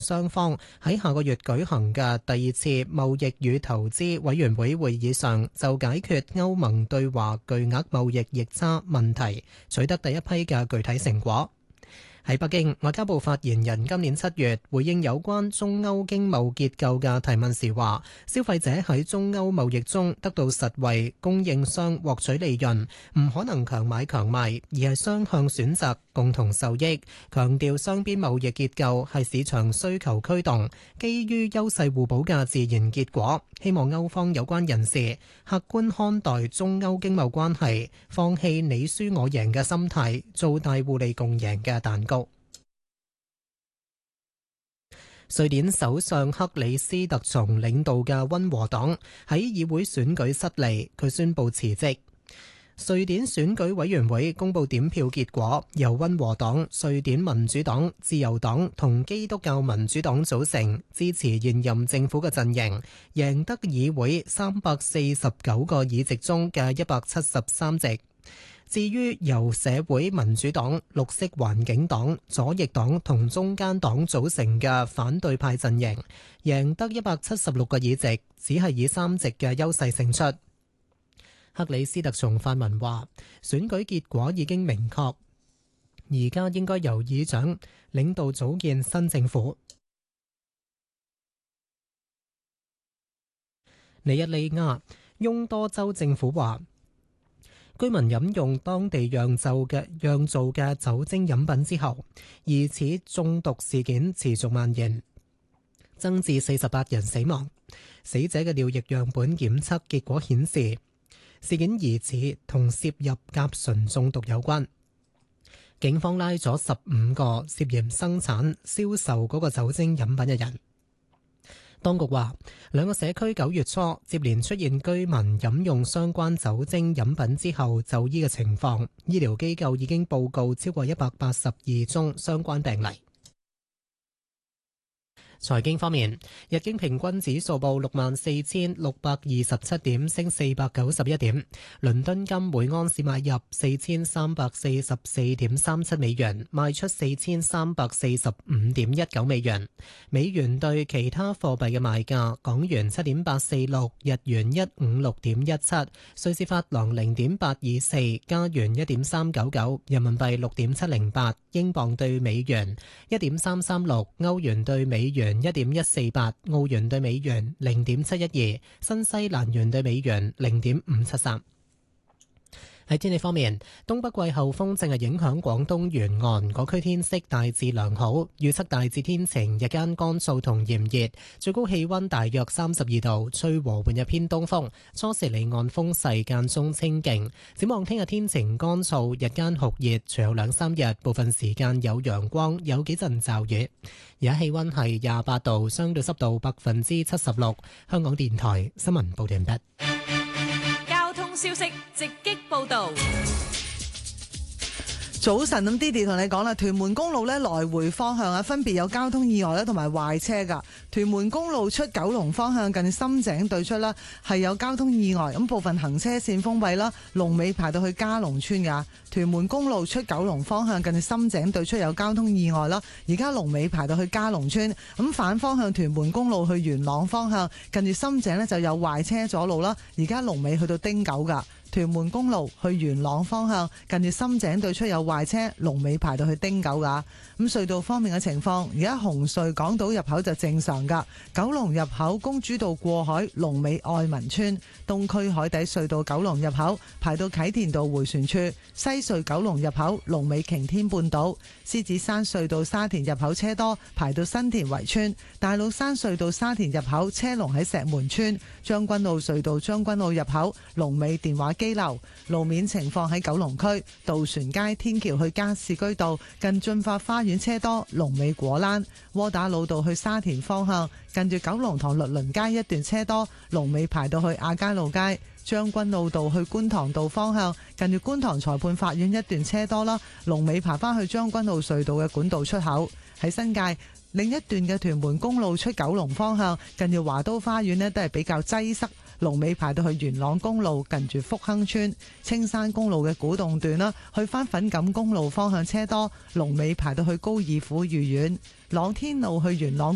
雙方喺下個月舉行嘅第二次貿易與投資委員會會議上，就解決歐盟對華巨額貿易逆差問題，取得第一批嘅具體成果。喺北京，外交部發言人今年7月回應有關中歐經貿結構嘅提問時話，消費者喺中歐貿易中得到實惠，供應商獲取利潤，唔可能強買強賣，而係雙向選擇，共同受益。強調雙邊貿易結構係市場需求驅動，基於優勢互補嘅自然結果。希望歐方有關人士客觀看待中歐經貿關係，放棄你輸我贏嘅心態，做大互利共贏嘅蛋糕。瑞典首相克里斯特松領導嘅溫和黨喺議會選舉失利，佢宣布辭職。瑞典選舉委員會公布點票結果，由溫和黨、瑞典民主黨、自由黨同基督教民主黨組成，支持現任政府嘅陣營，贏得議會349個議席中嘅173席。至於由社會民主黨、綠色環境黨、左翼黨同中間黨組成嘅反對派陣營，贏得176個議席，只係以3席嘅優勢勝出。克里斯特松發文話，選舉結果已經明確，而家應該由議長領導組建新政府。尼日利亞翁多州政府話，居民飲用當地釀造嘅酒精飲品之後，疑似中毒事件持續蔓延，增至48人死亡。死者嘅尿液樣本檢測結果顯示，事件疑似同攝入甲醇中毒有關。警方拉咗15個涉嫌生產、銷售嗰個酒精飲品嘅人。當局話，兩個社區9月初接連出現居民飲用相關酒精飲品之後就醫嘅情況，醫療機構已經報告超過182宗相關病例。財經方面，日經平均指數報64,627點，升491點。倫敦金每盎司買入4344.37美元，賣出4345.19美元。美元對其他貨幣嘅賣價：港元7.846，日元156.17，瑞士法郎0.824，加元1.399，人民幣6.708，英鎊對美元1.336，歐元對美元1.148，澳元對美元0.712，新西蘭元對美元0.573。喺天氣方面，東北季候風正係影響廣東沿岸，嗰區天色大致良好，預測大致天晴，日間乾燥同炎熱，最高氣溫大約32度，吹和緩嘅偏東風，初時離岸風勢間中清勁。展望聽日天晴乾燥，日間酷熱，隨後2-3日部分時間有陽光，有幾陣驟雨。而家氣溫係28度，相對濕度76%。香港電台新聞報道完畢。 消息直擊報道。 早晨，咁 Didi 同你講啦，屯門公路咧來回方向啊，分別有交通意外啦同埋壞車噶。屯門公路出九龍方向近深井對出啦，係有交通意外，咁部分行車線封閉啦，龍尾排到去嘉龍村噶。屯門公路出九龍方向近深井對出有交通意外啦，而家龍尾排到去嘉龍村。咁反方向屯門公路去元朗方向近住深井呢就有壞車阻路啦，而家龍尾去到汀九噶。屯門公路去元朗方向近住深井對出有壞車，龍尾排到去汀九噶。咁隧道方面嘅情況，而家紅隧港島入口就正常噶，九龍入口公主道過海，龍尾愛民村；東區海底隧道九龍入口排到啟田道迴旋處，西隧九龍入口龍尾擎天半島；獅子山隧道沙田入口車多，排到新田圍村；大老山隧道沙田入口車龍喺石門村；將軍澳隧道將軍澳入口龍尾電話機樓。路面情況喺九龍區渡船街天橋去加士居道近駿發花園車多，龍尾果欄；窩打老道去沙田方向近住九龍塘律倫街一段車多，龍尾排到去亞皆老街；將軍澳道去觀塘道方向近住觀塘裁判法院一段車多啦，龍尾排返去將軍澳隧道嘅管道出口。喺新界另一段嘅屯門公路出九龍方向近住華都花園呢都係比較擠塞，龍尾排到去元朗公路近住福亨村；青山公路嘅古洞段啦，去返粉錦公路方向車多，龍尾排到去高爾夫御苑；朗天路去元朗